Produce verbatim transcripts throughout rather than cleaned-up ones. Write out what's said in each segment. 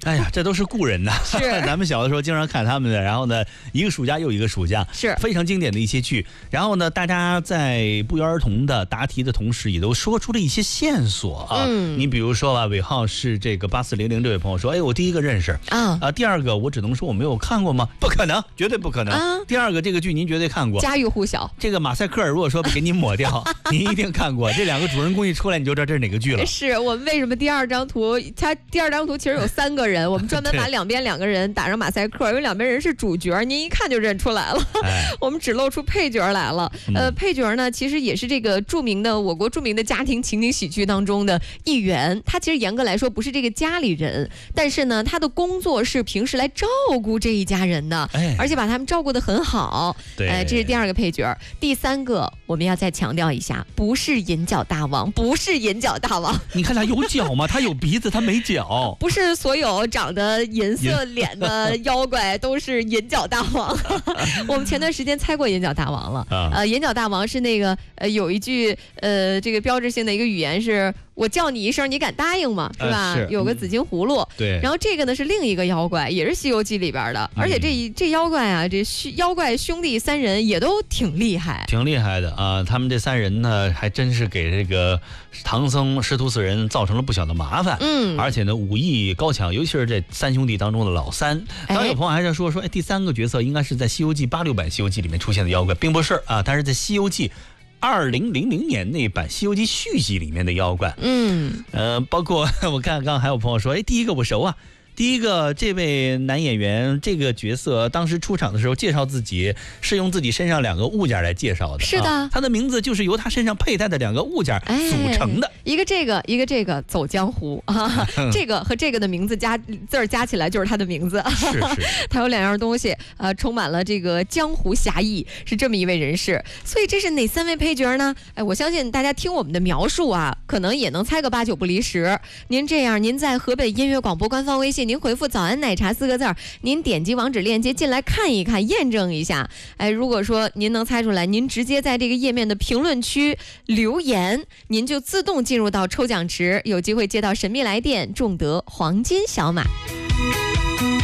哎呀，这都是故人呐！ 是咱们小的时候经常看他们的，然后呢，一个暑假又一个暑假， 是非常经典的一些剧。然后呢，大家在不约而同的答题的同时，也都说出了一些线索啊。嗯，你比如说吧，尾号是这个八四零零这位朋友说，哎，我第一个认识啊啊，第二个我只能说我没有看过吗？不可能，绝对不可能。啊、第二个这个剧您绝对看过， 家喻户晓。 这个马赛克尔如果说给你抹掉，您一定看过。这两个主人公一出来，你就知道这是哪个剧了。 是我们为什么第二张图，它第二张图其实有三个人，我们专门把两边两个人打上马赛克，因为两边人是主角，您一看就认出来了。哎、我们只露出配角来了。呃，配角呢，其实也是这个著名的我国著名的家庭情景喜剧当中的一员。他其实严格来说不是这个家里人，但是呢，他的工作是平时来照顾这一家人的，哎、而且把他们照顾得很好。对，哎、呃，这是第二个配角。第三个，我们要再强调一下，不是银角大王，不是银角大王。 你看他有角吗？他有鼻子，他没角。 不是所有长得银色脸的妖怪都是银角大王。我们前段时间猜过银角大王了。啊、呃，银角大王是那个呃有一句呃这个标志性的一个语言是。我叫你一声，你敢答应吗？是吧？呃、是有个紫金葫芦、嗯。对。然后这个呢是另一个妖怪，也是《西游记》里边的，嗯、而且这这妖怪啊，这妖怪兄弟三人也都挺厉害， 挺厉害的啊！他们这三人呢，还真是给这个唐僧师徒四人造成了不小的麻烦。嗯。而且呢，武艺高强，尤其是这三兄弟当中的老三。刚才有朋友还在说说，哎，第三个角色应该是在《西游记》八六版《西游记》里面出现的妖怪，并不是啊，但是在《西游记》。二零零零年那版《西游记》续集里面的妖怪，嗯，呃，包括我看刚刚还有朋友说，哎，第一个我熟啊，第一个这位男演员这个角色当时出场的时候介绍自己是用自己身上两个物件来介绍的， 是的，啊、 他的名字就是由他身上佩戴的两个物件组成的， 哎、一个这个一个这个走江湖啊，这个和这个的名字加字儿加起来就是他的名字， 是是， 他有两样东西，呃，充满了这个江湖侠义，是这么一位人士，所以这是哪三位配角呢？哎，我相信大家听我们的描述啊，可能也能猜个八九不离十。您这样，您在河北音乐广播官方微信。您回复早安奶茶四个字儿，您点击网址链接进来看一看，验证一下。哎，如果说您能猜出来，您直接在这个页面的评论区留言，您就自动进入到抽奖池，有机会接到神秘来电，中得黄金小马。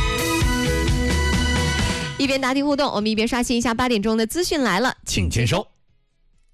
一边答题互动，我们一边刷新一下八点钟的资讯来了， 请签收。